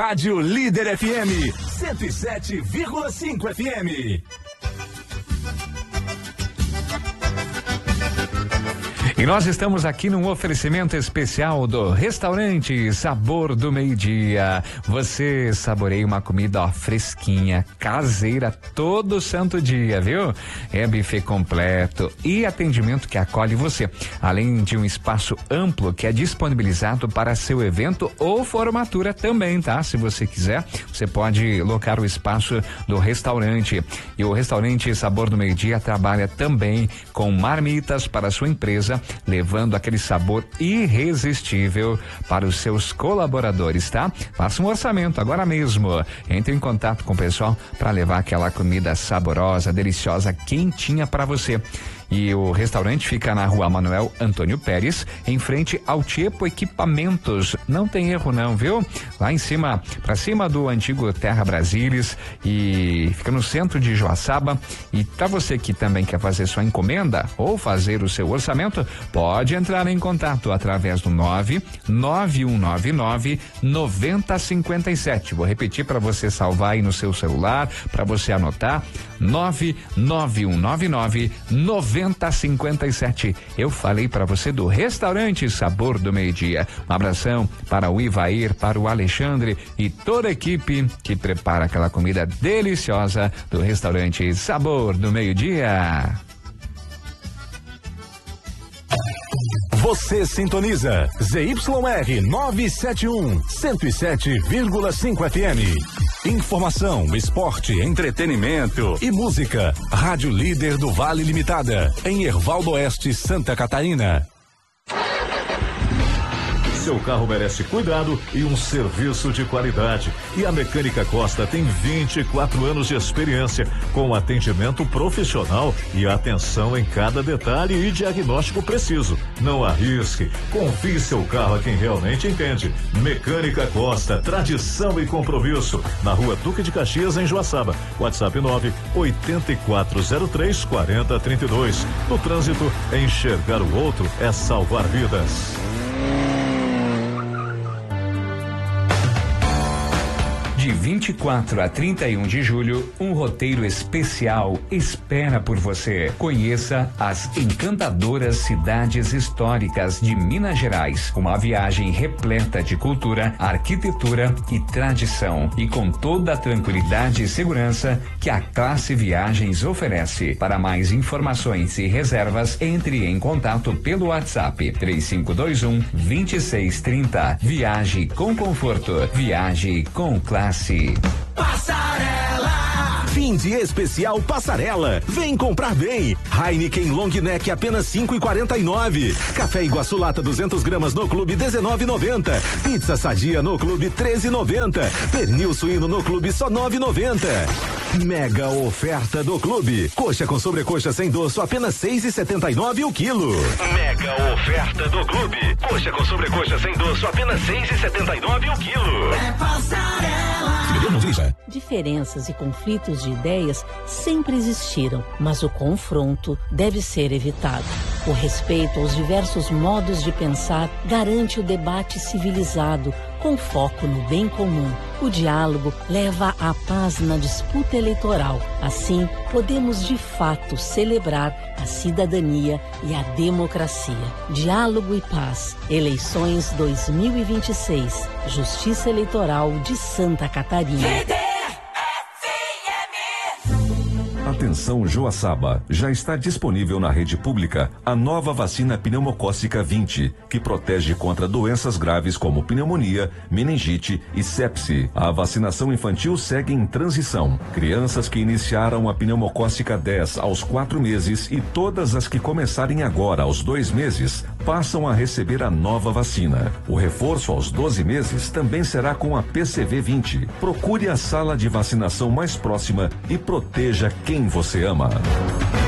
Rádio Líder FM 107,5 FM. E nós estamos aqui num oferecimento especial do Restaurante Sabor do Meio-Dia. Você saboreia uma comida fresquinha, caseira, todo santo dia, viu? É buffet completo e atendimento que acolhe você, além de um espaço amplo que é disponibilizado para seu evento ou formatura também, tá? Se você quiser, você pode locar o espaço do restaurante. E o Restaurante Sabor do Meio-Dia trabalha também com marmitas para sua empresa, levando aquele sabor irresistível para os seus colaboradores, tá? Faça um orçamento agora mesmo. Entre em contato com o pessoal para levar aquela comida saborosa, deliciosa, quentinha para você. E o restaurante fica na Rua Manuel Antônio Pérez, em frente ao Tiepo Equipamentos. Não tem erro não, viu? Lá em cima, pra cima do antigo Terra Brasílis, e fica no centro de Joaçaba. E para você que também quer fazer sua encomenda ou fazer o seu orçamento, pode entrar em contato através do 99199-9057. Vou repetir para você salvar aí no seu celular, para você anotar: 99199-9057. Eu falei para você do Restaurante Sabor do Meio-Dia. Um abração para o Ivair, para o Alexandre e toda a equipe que prepara aquela comida deliciosa do Restaurante Sabor do Meio-Dia. Você sintoniza ZYR 971, 107,5 FM. Informação, esporte, entretenimento e música. Rádio Líder do Vale Limitada, em Herval do Oeste, Santa Catarina. Seu carro merece cuidado e um serviço de qualidade. E a Mecânica Costa tem 24 anos de experiência, com atendimento profissional e atenção em cada detalhe e diagnóstico preciso. Não arrisque, confie seu carro a quem realmente entende. Mecânica Costa, tradição e compromisso. Na Rua Duque de Caxias, em Joaçaba. WhatsApp 984034032. No trânsito, enxergar o outro é salvar vidas. De 24 a 31 de julho, um roteiro especial espera por você. Conheça as encantadoras cidades históricas de Minas Gerais. Uma viagem repleta de cultura, arquitetura e tradição. E com toda a tranquilidade e segurança que a Classe Viagens oferece. Para mais informações e reservas, entre em contato pelo WhatsApp 3521-2630. Viaje com conforto. Viaje com classe. Passarela! Fim de especial Passarela. Vem comprar bem. Heineken Long Neck apenas 5,49. Café Iguaçu Lata 200 gramas no Clube 19,90. Pizza Sadia no Clube 13,90. Pernil suíno no Clube só 9,90. Mega oferta do Clube. Coxa com sobrecoxa sem dorso apenas 6,79 o quilo. Mega oferta do Clube. Coxa com sobrecoxa sem dorso apenas 6,79 o quilo. É Passarela. Diferenças e conflitos de ideias sempre existiram, mas o confronto deve ser evitado. O respeito aos diversos modos de pensar garante o debate civilizado, com foco no bem comum. O diálogo leva à paz na disputa eleitoral. Assim, podemos de fato celebrar a cidadania e a democracia. Diálogo e paz. Eleições 2026. Justiça Eleitoral de Santa Catarina. Atenção Joaçaba, já está disponível na rede pública a nova vacina pneumocócica 20, que protege contra doenças graves como pneumonia, meningite e sepse. A vacinação infantil segue em transição. Crianças que iniciaram a pneumocócica 10 aos 4 meses e todas as que começarem agora aos 2 meses passam a receber a nova vacina. O reforço aos 12 meses também será com a PCV 20. Procure a sala de vacinação mais próxima e proteja quem você ama.